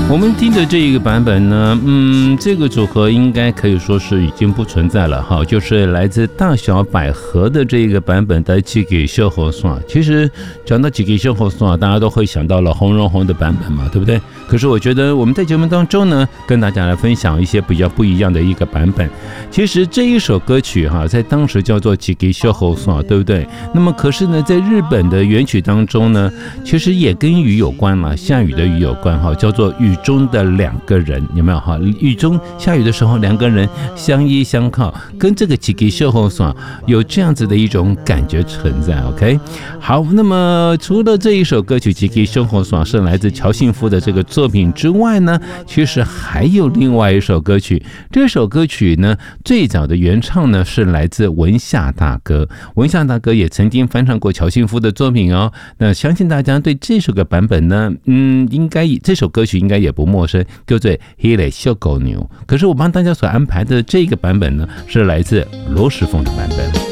我们听的这一个版本呢，这个组合应该可以说是已经不存在了哈，就是来自大小百合的这个版本的几个小河算。其实讲到几个小河算，大家都会想到了洪荣宏的版本嘛，对不对？可是我觉得我们在节目当中呢，跟大家来分享一些比较不一样的一个版本。其实这一首歌曲哈，在当时叫做几个小河算，对不对？那么可是呢，在日本的原曲当中呢，其实也跟雨有关了，下雨的雨有关哈，叫做雨中的两个人，有没有哈？雨中下雨的时候，两个人相依相靠，跟这个几个小河算有这样子的一种感觉存在。OK， 好，那么除了这一首歌曲《几个小河算》是来自乔幸夫的这个作品之外呢，其实还有另外一首歌曲。这首歌曲呢，最早的原唱呢是来自文夏大哥。文夏大哥也曾经翻唱过乔幸夫的作品哦。那相信大家对这首个版本呢，应该这首歌曲应该也不陌生，叫做《黑嘞小狗牛》。可是我帮大家所安排的这个版本呢，是来自罗时丰的版本。